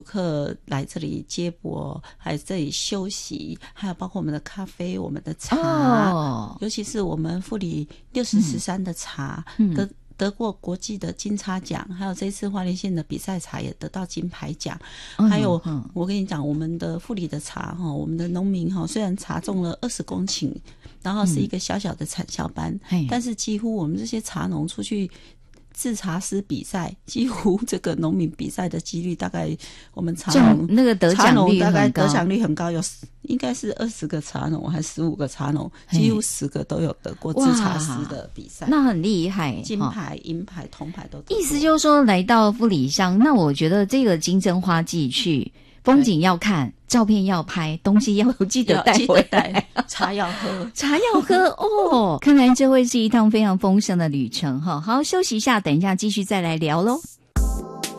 客来这里接驳，还有这里休息，还有包括我们的咖啡、我们的茶，尤其是我们富里6013的茶，得过国际的金叉奖，还有这次花莲县的比赛茶也得到金牌奖。还有我跟你讲，我们的富里的茶我们的农民虽然茶种了20公顷，然后是一个小小的产销班，但是几乎我们这些茶农出去制茶师比赛，几乎这个农民比赛的几率大概我们茶农那个得奖率大概得奖率很高，有应该是20个茶农还是15个茶农，几乎10个都有得过制茶师的比赛， 那很厉害， 金牌、银牌、铜牌都得过。 意思就是说，来到富里乡，那我觉得这个金针花季去，风景要看，照片要拍，东西要记得带回来， 茶要喝， 茶要喝哦。看来这会是一趟非常丰盛的旅程哈。好，休息一下，等一下继续再来聊咯。